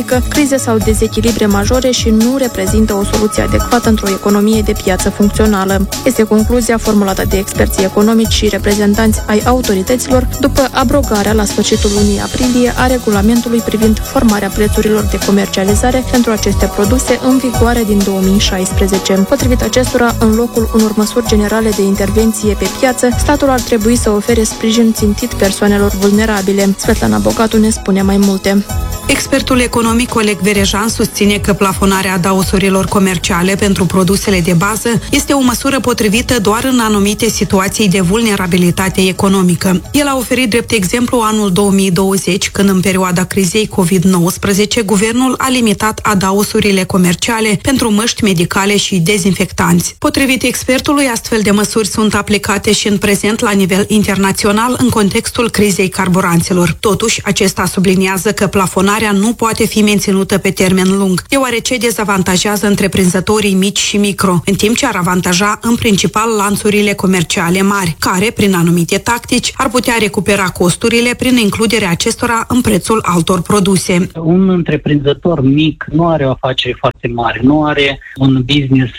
economică, crize sau dezechilibre majore și nu reprezintă o soluție adecvată într-o economie de piață funcțională. Este concluzia formulată de experții economici și reprezentanți ai autorităților după abrogarea la sfârșitul lunii aprilie a regulamentului privind formarea prețurilor de comercializare pentru aceste produse în vigoare din 2016. Potrivit acestora, în locul unor măsuri generale de intervenție pe piață, statul ar trebui să ofere sprijin țintit persoanelor vulnerabile. Svetlana Bogatu ne spune mai multe. Expertul economic Oleg Verejan susține că plafonarea adaosurilor comerciale pentru produsele de bază este o măsură potrivită doar în anumite situații de vulnerabilitate economică. El a oferit drept exemplu anul 2020, când în perioada crizei COVID-19, guvernul a limitat adaosurile comerciale pentru măști medicale și dezinfectanți. Potrivit expertului, astfel de măsuri sunt aplicate și în prezent la nivel internațional în contextul crizei carburanților. Totuși, acesta subliniază că plafonarea nu poate fi menținută pe termen lung, deoarece dezavantajează întreprinzătorii mici și micro, în timp ce ar avantaja în principal lanțurile comerciale mari, care, prin anumite tactici, ar putea recupera costurile prin includerea acestora în prețul altor produse. Un întreprinzător mic nu are o afacere foarte mare, nu are un business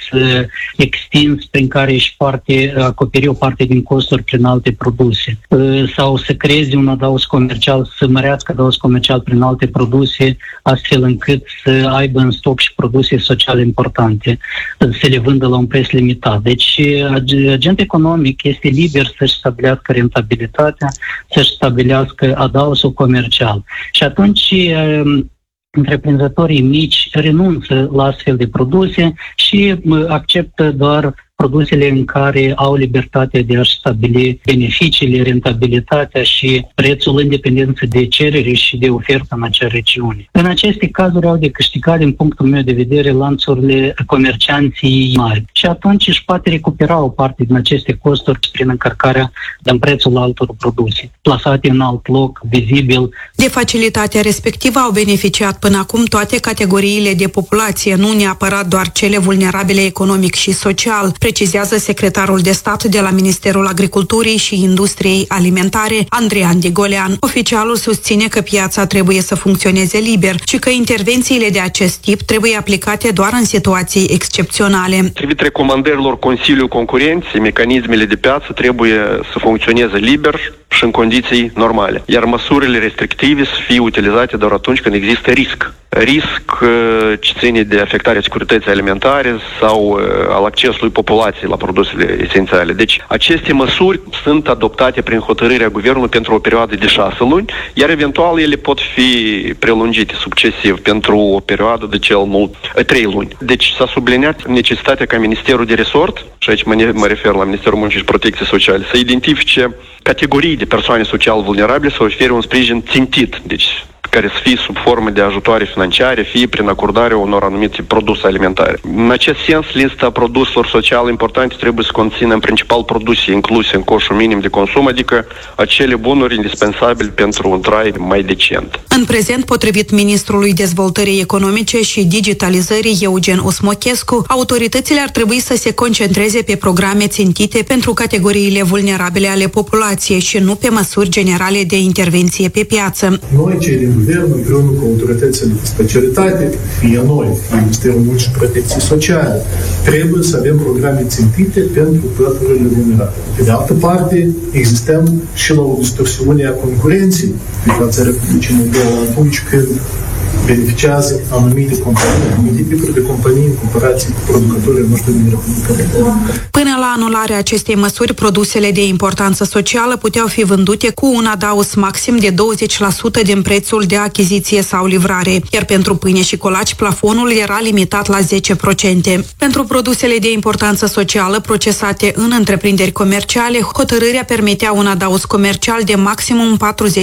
extins prin care își poate acoperi o parte din costuri prin alte produse sau să creeze un adaos comercial, să mărească adaos comercial prin alte produse, astfel încât să aibă în stoc și produse sociale importante, să le vândă la un preț limitat. Deci, agent economic este liber să-și stabilească rentabilitatea, să-și stabilească adaosul comercial. Și atunci întreprinzătorii mici renunță la astfel de produse și acceptă doar produsele în care au libertatea de a-și stabili beneficiile, rentabilitatea și prețul în dependență de cerere și de ofertă în acea regiune. În aceste cazuri au de câștigat, din punctul meu de vedere, lanțurile comercianții mari. Și atunci își poate recupera o parte din aceste costuri prin încărcarea în prețul altor produse, plasate în alt loc, vizibil. De facilitatea respectivă au beneficiat până acum toate categoriile de populație, nu neapărat doar cele vulnerabile economic și social, precizează secretarul de stat de la Ministerul Agriculturii și Industriei Alimentare, Andrei Digolean. Oficialul susține că piața trebuie să funcționeze liber și că intervențiile de acest tip trebuie aplicate doar în situații excepționale. Potrivit recomandărilor Consiliului Concurenței, mecanismele de piață trebuie să funcționeze liber și în condiții normale, iar măsurile restrictive să fie utilizate doar atunci când există risc. Risc ce ține de afectarea securității alimentare sau al accesului populației la produsele esențiale. Deci, aceste măsuri sunt adoptate prin hotărârea Guvernului pentru o perioadă de 6 luni, iar eventual ele pot fi prelungite succesiv pentru o perioadă de cel mult 3 luni. Deci s-a subliniat necesitatea ca Ministerul de Resort, și aici mă refer la Ministerul Muncii și Protecției Sociale, să identifice categorii de persoane social vulnerabile, să ofere un sprijin țintit, deci care să fie sub formă de ajutoare financiare, fie prin acordarea unor anumite produse alimentare. În acest sens, lista produselor sociale importante trebuie să conțină în principal produse incluse în coșul minim de consum, adică acele bunuri indispensabile pentru un trai mai decent. În prezent, potrivit Ministrului Dezvoltării Economice și Digitalizării Eugen Osmochescu, autoritățile ar trebui să se concentreze pe programe țintite pentru categoriile vulnerabile ale populației și nu pe măsuri generale de intervenție pe piață. Noi, cei din Guvern, împreună cu autoritățile de specialitate, fie noi, fie Ministerul Muncii și Protecției Sociale, trebuie să avem programe țintite pentru păturile vulnerabile. Pe de altă parte, existăm și la o distorsiune a concurenței pe fața Republicii Moldova atunci când beneficiază anumite companii, anumite tipuri de companii în comparație cu producătorii noștri din Republica Moldova. Până la anularea acestei măsuri, produsele de importanță socială puteau fi vândute cu un adaos maxim de 20% din prețul de achiziție sau livrare, iar pentru pâine și colaci plafonul era limitat la 10%. Pentru produsele de importanță socială procesate în întreprinderi comerciale, hotărârea permitea un adaos comercial de maximum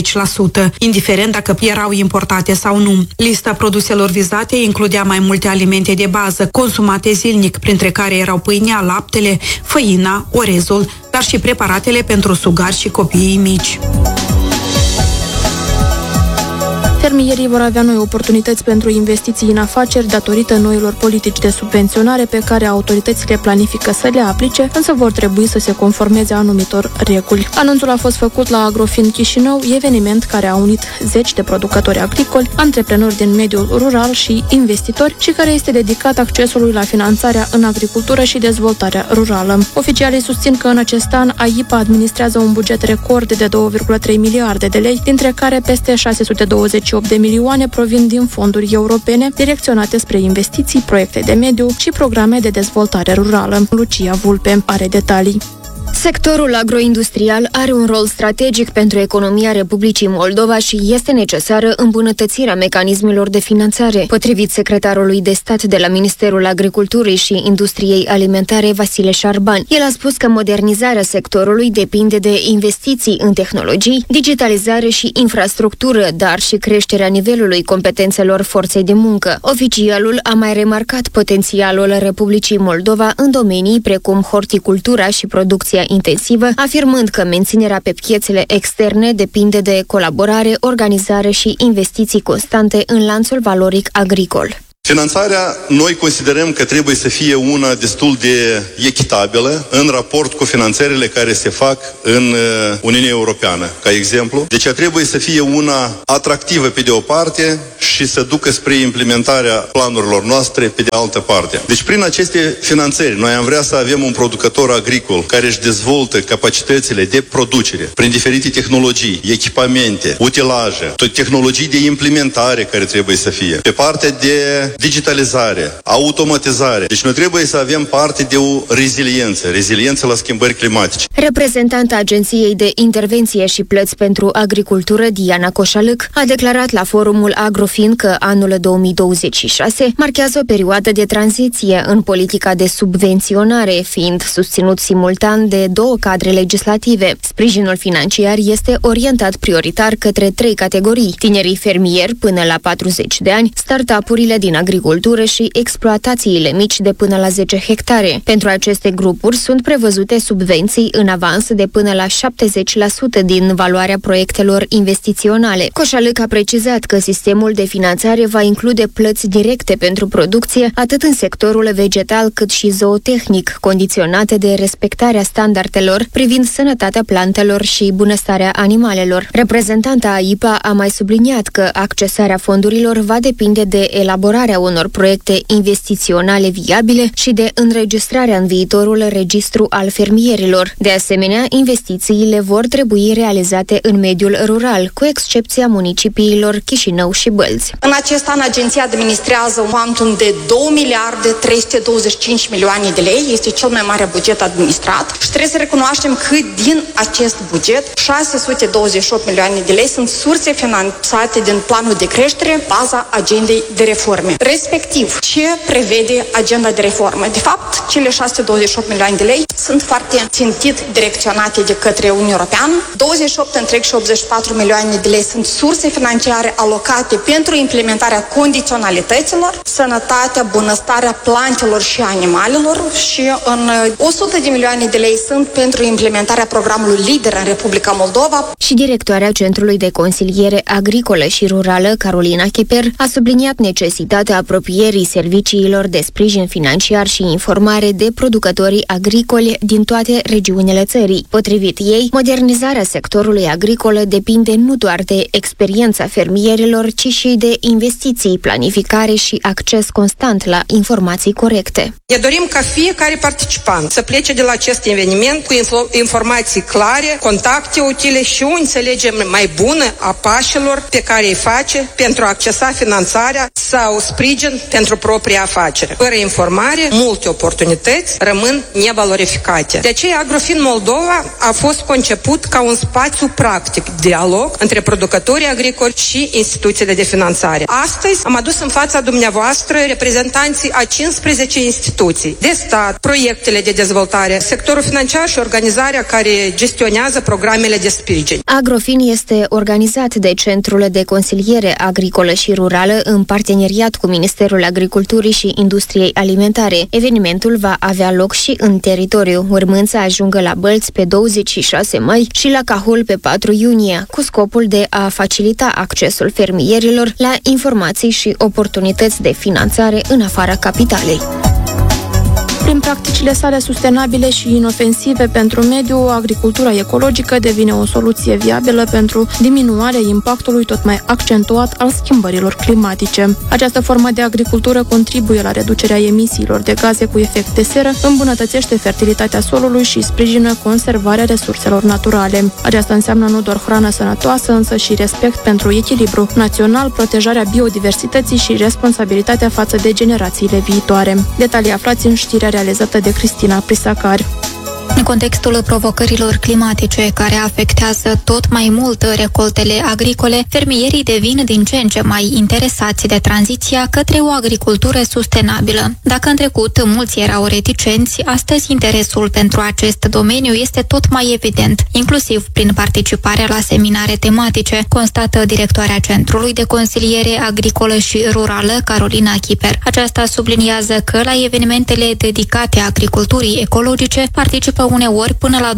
40%, indiferent dacă erau importate sau nu. Lista produselor vizate includea mai multe alimente de bază, consumate zilnic, printre care erau pâinea, laptele, făina, orezul, dar și preparatele pentru sugari și copiii mici. Fermierii vor avea noi oportunități pentru investiții în afaceri datorită noilor politici de subvenționare pe care autoritățile planifică să le aplice, însă vor trebui să se conformeze anumitor reguli. Anunțul a fost făcut la Agrofin Chișinău, eveniment care a unit zeci de producători agricoli, antreprenori din mediul rural și investitori și care este dedicat accesului la finanțarea în agricultură și dezvoltarea rurală. Oficialii susțin că în acest an AIPA administrează un buget record de 2,3 miliarde de lei, dintre care peste 628 de milioane provin din fonduri europene direcționate spre investiții, proiecte de mediu și programe de dezvoltare rurală. Lucia Vulpe are detalii. Sectorul agroindustrial are un rol strategic pentru economia Republicii Moldova și este necesară îmbunătățirea mecanismelor de finanțare, potrivit secretarului de stat de la Ministerul Agriculturii și Industriei Alimentare, Vasile Șarban. El a spus că modernizarea sectorului depinde de investiții în tehnologii, digitalizare și infrastructură, dar și creșterea nivelului competențelor forței de muncă. Oficialul a mai remarcat potențialul Republicii Moldova în domenii precum horticultura și producția intensivă, afirmând că menținerea pe piețele externe depinde de colaborare, organizare și investiții constante în lanțul valoric agricol. Finanțarea, noi considerăm că trebuie să fie una destul de echitabilă în raport cu finanțările care se fac în Uniunea Europeană, ca exemplu. Deci trebuie să fie una atractivă pe de o parte și să ducă spre implementarea planurilor noastre pe de altă parte. Deci prin aceste finanțări, noi am vrea să avem un producător agricol care își dezvoltă capacitățile de producere prin diferite tehnologii, echipamente, utilaje, tehnologii de implementare care trebuie să fie. Pe partea de digitalizare, automatizare. Deci noi trebuie să avem parte de o reziliență la schimbări climatice. Reprezentanta Agenției de Intervenție și Plăți pentru Agricultură, Diana Coșalâc, a declarat la forumul Agrofin că anul 2026 marchează o perioadă de tranziție în politica de subvenționare, fiind susținut simultan de două cadre legislative. Sprijinul financiar este orientat prioritar către 3 categorii: tinerii fermieri până la 40 de ani, startup-urile din agricultură și exploatațiile mici de până la 10 hectare. Pentru aceste grupuri sunt prevăzute subvenții în avans de până la 70% din valoarea proiectelor investiționale. Coșalâc a precizat că sistemul de finanțare va include plăți directe pentru producție, atât în sectorul vegetal cât și zootehnic, condiționate de respectarea standardelor privind sănătatea plantelor și bunăstarea animalelor. Reprezentanta AIPA a mai subliniat că accesarea fondurilor va depinde de elaborarea unor proiecte investiționale viabile și de înregistrarea în viitorul registru al fermierilor. De asemenea, investițiile vor trebui realizate în mediul rural, cu excepția municipiilor Chișinău și Bălți. În acest an, agenția administrează un cuantum de 2 miliarde 325 milioane de lei. Este cel mai mare buget administrat și trebuie să recunoaștem că din acest buget 628 milioane de lei sunt surse finanțate din planul de creștere, baza agendei de reforme. Respectiv, ce prevede agenda de reformă? De fapt, cele 628 milioane de lei sunt foarte țintit direcționate de către Uniunea Europeană. 28,84 milioane de lei sunt surse financiare alocate pentru implementarea condiționalităților, sănătatea, bunăstarea plantelor și animalelor și în 100 de milioane de lei sunt pentru implementarea programului LIDER în Republica Moldova. Și directoarea Centrului de Consiliere Agricolă și Rurală, Carolina Chiper, a subliniat necesitatea apropierii serviciilor de sprijin financiar și informare de producătorii agricoli din toate regiunile țării. Potrivit ei, modernizarea sectorului agricol depinde nu doar de experiența fermierilor, ci și de investiții, planificare și acces constant la informații corecte. Ne dorim ca fiecare participant să plece de la acest eveniment cu informații clare, contacte utile și o înțelegere mai bună a pașilor pe care îi face pentru a accesa finanțarea sau sprijin pentru propria afacere. Fără informare, multe oportunități rămân nevalorificate. De aceea, Agrofin Moldova a fost conceput ca un spațiu practic, dialog între producătorii agricoli și instituțiile de finanțare. Astăzi am adus în fața dumneavoastră reprezentanții a 15 instituții de stat, proiectele de dezvoltare, sectorul financiar și organizarea care gestionează programele de sprijin. Agrofin este organizat de Centrul de Consiliere Agricolă și Rurală în parteneriat cu Ministerul Agriculturii și Industriei Alimentare. Evenimentul va avea loc și în teritoriu, urmând să ajungă la Bălți pe 26 mai și la Cahul pe 4 iunie, cu scopul de a facilita accesul fermierilor la informații și oportunități de finanțare în afara capitalei. Prin practicile sale sustenabile și inofensive pentru mediu, agricultura ecologică devine o soluție viabilă pentru diminuarea impactului tot mai accentuat al schimbărilor climatice. Această formă de agricultură contribuie la reducerea emisiilor de gaze cu efect de seră, îmbunătățește fertilitatea solului și sprijină conservarea resurselor naturale. Aceasta înseamnă nu doar hrană sănătoasă, însă și respect pentru echilibru național, protejarea biodiversității și responsabilitatea față de generațiile viitoare. Detalii aflați în știrea realizată de Cristina Prisacari. În contextul provocărilor climatice care afectează tot mai mult recoltele agricole, fermierii devin din ce în ce mai interesați de tranziția către o agricultură sustenabilă. Dacă în trecut mulți erau reticenți, astăzi interesul pentru acest domeniu este tot mai evident, inclusiv prin participarea la seminare tematice, constată directoarea Centrului de Consiliere Agricolă și Rurală, Carolina Chiper. Aceasta subliniază că la evenimentele dedicate agriculturii ecologice participă uneori până la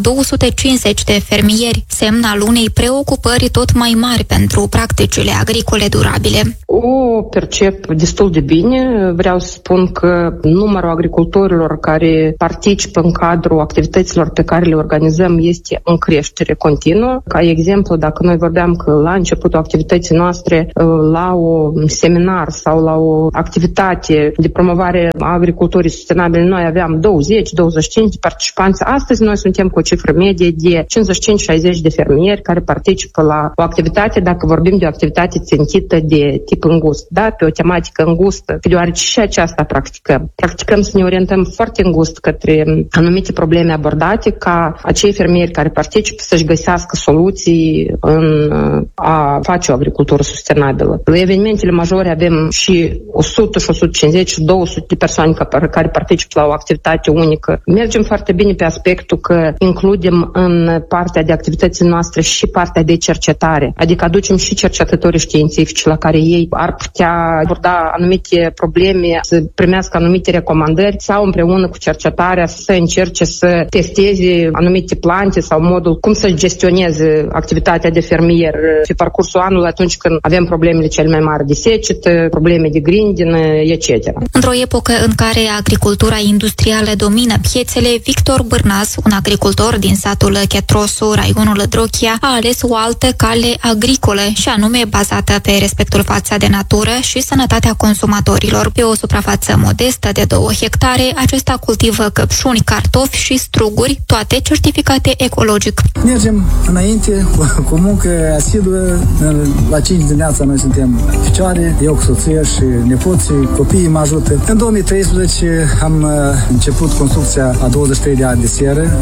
250 de fermieri, semn al unei preocupări tot mai mari pentru practicile agricole durabile. O percep destul de bine. Vreau să spun că numărul agricultorilor care participă în cadrul activităților pe care le organizăm este în creștere continuă. Ca exemplu, dacă noi vorbeam că la începutul activității noastre, la un seminar sau la o activitate de promovare a agriculturii sustenabile, noi aveam 20-25 de participanți. Astăzi noi suntem cu o cifră medie de 55-60 de fermieri care participă la o activitate, dacă vorbim de o activitate țintită de tip îngust, da? Pe o tematică îngustă, deoarece și aceasta practicăm. Practicăm să ne orientăm foarte îngust către anumite probleme abordate, ca acei fermieri care participă să-și găsească soluții în a face o agricultură sustenabilă. La evenimentele majore avem și 100 și 150 și 200 de persoane care participă la o activitate unică. Mergem foarte bine pe aspectul că includem în partea de activității noastre și partea de cercetare, adică aducem și cercetătorii științifici la care ei ar putea aborda anumite probleme, să primească anumite recomandări sau împreună cu cercetarea să încerce să testeze anumite plante sau modul cum să gestioneze activitatea de fermier pe parcursul anului atunci când avem problemele cele mai mari de secetă, probleme de grindină, etc. Într-o epocă în care agricultura industrială domină piețele, Victor Bârnaz, un agricultor din satul Chetrosu, raionul Drochia, a ales o altă cale agricolă și anume bazată pe respectul față de natură și sănătatea consumatorilor. Pe o suprafață modestă de 2 hectare, acesta cultivă căpșuni, cartofi și struguri, toate certificate ecologic. Mergem înainte cu muncă asiduă. La 5 dimineața noi suntem ficioare, eu cu soția și nepoții, copiii mă ajută. În 2013 am început construcția a 23 de ani de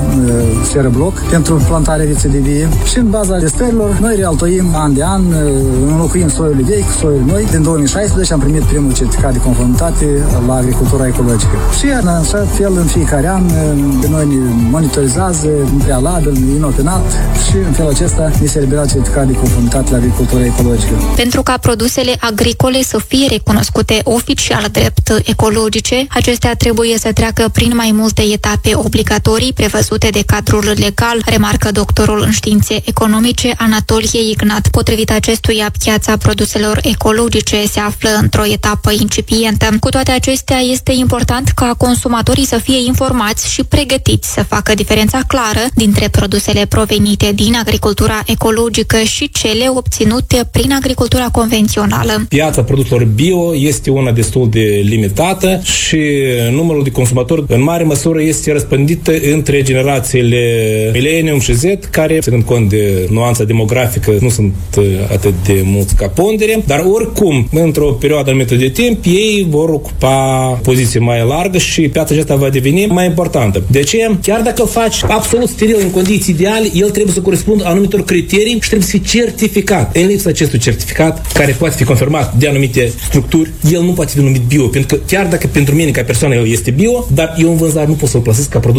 seră bloc pentru plantarea viței de vie și în baza testărilor noi realtoim an de an, înlocuim soiul vechi cu soiul noi. Din 2016 am primit primul certificat de conformitate la agricultura ecologică. Și în așa fel, în fiecare an, noi ne monitorizează în prealabil, inopinat și în felul acesta ne se eliberează certificat de conformitate la agricultura ecologică. Pentru ca produsele agricole să fie recunoscute oficial drept ecologice, acestea trebuie să treacă prin mai multe etape obligatorii prevăzute de cadrul legal, remarcă doctorul în științe economice Anatolie Ignat. Potrivit acestuia, piața produselor ecologice se află într-o etapă incipientă. Cu toate acestea, este important ca consumatorii să fie informați și pregătiți să facă diferența clară dintre produsele provenite din agricultura ecologică și cele obținute prin agricultura convențională. Piața produselor bio este una destul de limitată și numărul de consumatori în mare măsură este răspândită între generațiile Millennium și Z, care, ținând cont de nuanța demografică, nu sunt atât de mulți ca pondere, dar oricum, într-o perioadă anumită de timp, ei vor ocupa poziție mai largă și piața aceasta va deveni mai importantă. De ce? Chiar dacă îl faci absolut steril în condiții ideale, el trebuie să corespundă anumitor criterii și trebuie să fie certificat. În lipsa acestui certificat, care poate fi confirmat de anumite structuri, el nu poate fi numit bio, pentru că chiar dacă pentru mine ca persoană el este bio, dar eu în vânzare nu pot să-l plasez ca produs bio.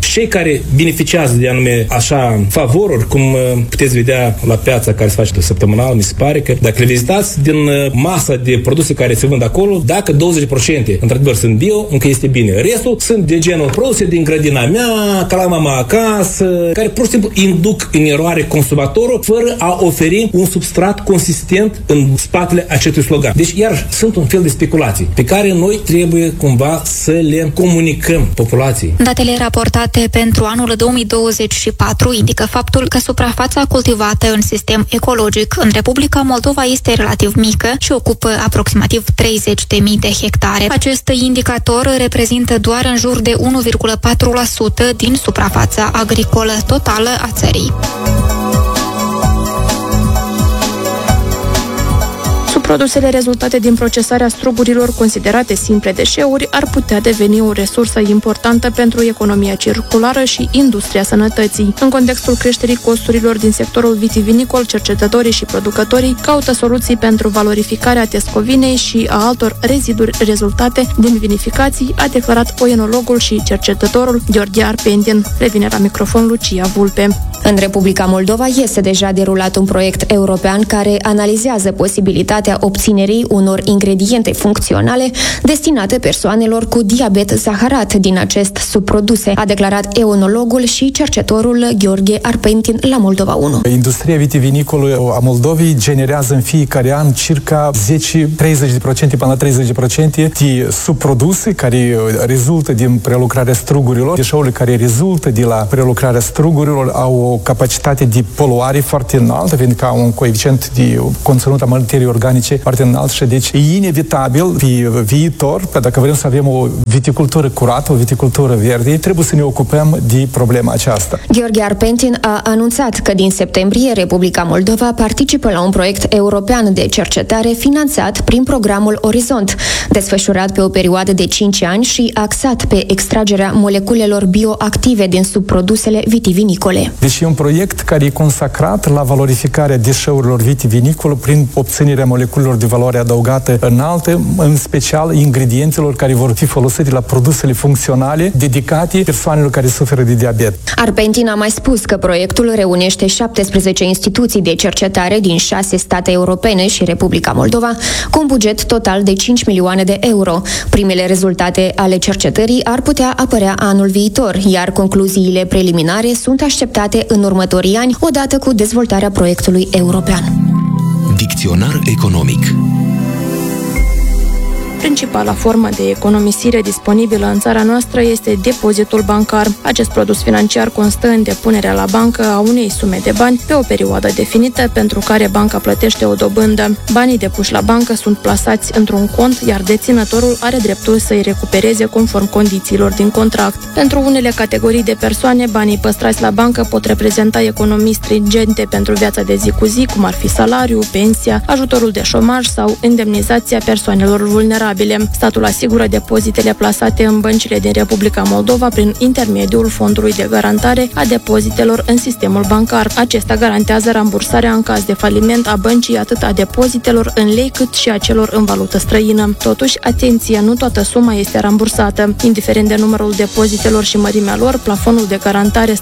cei care beneficiază de anume așa favoruri, cum puteți vedea la piața care se face săptămânal, mi se pare că dacă le vizitați din masa de produse care se vând acolo, dacă 20% într-adevăr sunt bio, încă este bine. Restul sunt de genul produse din grădina mea, ca la mama acasă, care pur și simplu induc în eroare consumatorul fără a oferi un substrat consistent în spatele acestui slogan. Deci, iar sunt un fel de speculații pe care noi trebuie cumva să le comunicăm populației. Datele raportate pentru anul 2024 indică faptul că suprafața cultivată în sistem ecologic în Republica Moldova este relativ mică și ocupă aproximativ 30.000 de hectare. Acest indicator reprezintă doar în jur de 1,4% din suprafața agricolă totală a țării. Produsele rezultate din procesarea strugurilor considerate simple deșeuri ar putea deveni o resursă importantă pentru economia circulară și industria sănătății. În contextul creșterii costurilor din sectorul vitivinicol, cercetătorii și producătorii caută soluții pentru valorificarea tescovinei și a altor reziduri rezultate din vinificații, a declarat oenologul și cercetătorul Gheorghe Arpentin. Revine la microfon Lucia Vulpe. În Republica Moldova este deja derulat un proiect european care analizează posibilitatea obținerii unor ingrediente funcționale destinate persoanelor cu diabet zaharat din acest subproduse, a declarat enologul și cercetătorul Gheorghe Arpentin la Moldova 1. Industria vitivinicolă a Moldovei generează în fiecare an circa 30% până la 30% de subproduse care rezultă din prelucrarea strugurilor. Deșeurile care rezultă de la prelucrarea strugurilor au o capacitate de poluare foarte înaltă, pentru că au un coeficient de conținut a materiei organice foarte înalt și deci e inevitabil pe viitor, dacă vrem să avem o viticultură curată, o viticultură verde, trebuie să ne ocupăm de problema aceasta. Gheorghe Arpentin a anunțat că din septembrie Republica Moldova participă la un proiect european de cercetare finanțat prin programul Orizont, desfășurat pe o perioadă de 5 ani și axat pe extragerea moleculelor bioactive din subprodusele vitivinicole. Deci e un proiect care e consacrat la valorificarea deșeurilor vitivinicole prin obținerea moleculelor de valoare adăugată înaltă, în special ingredientelor care vor fi folosite la produsele funcționale dedicate persoanelor care suferă de diabet. Arpentin a mai spus că proiectul reunește 17 instituții de cercetare din 6 state europene și Republica Moldova, cu un buget total de 5 milioane de euro. Primele rezultate ale cercetării ar putea apărea anul viitor, iar concluziile preliminare sunt așteptate în următorii ani, odată cu dezvoltarea proiectului european. Dicționar economic. Principala formă de economisire disponibilă în țara noastră este depozitul bancar. Acest produs financiar constă în depunerea la bancă a unei sume de bani pe o perioadă definită pentru care banca plătește o dobândă. Banii depuși la bancă sunt plasați într-un cont, iar deținătorul are dreptul să îi recupereze conform condițiilor din contract. Pentru unele categorii de persoane, banii păstrați la bancă pot reprezenta economii stringente pentru viața de zi cu zi, cum ar fi salariu, pensia, ajutorul de șomaj sau indemnizația persoanelor vulnerabile. Statul asigură depozitele plasate în băncile din Republica Moldova prin intermediul Fondului de Garantare a Depozitelor în sistemul bancar. Acesta garantează rambursarea în caz de faliment a băncii atât a depozitelor în lei cât și a celor în valută străină. Totuși, atenție, nu toată suma este rambursată. Indiferent de numărul depozitelor și mărimea lor, plafonul de garantare